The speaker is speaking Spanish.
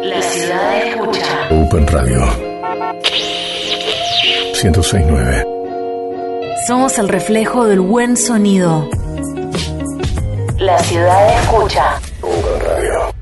La ciudad escucha. Open Radio 106.9. Somos el reflejo del buen sonido. La ciudad escucha. Open Radio.